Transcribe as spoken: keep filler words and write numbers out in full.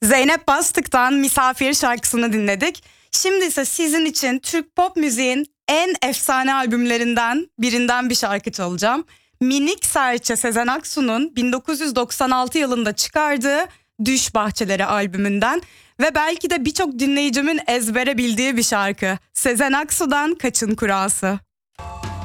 Zeynep Bastık'tan Misafir şarkısını dinledik. Şimdi ise sizin için Türk pop müziğin en efsane albümlerinden birinden bir şarkı çalacağım. Minik Serçe Sezen Aksu'nun bin dokuz yüz doksan altı yılında çıkardığı Düş Bahçeleri albümünden ve belki de birçok dinleyicimin ezbere bildiği bir şarkı. Sezen Aksu'dan Kaçın Kurası.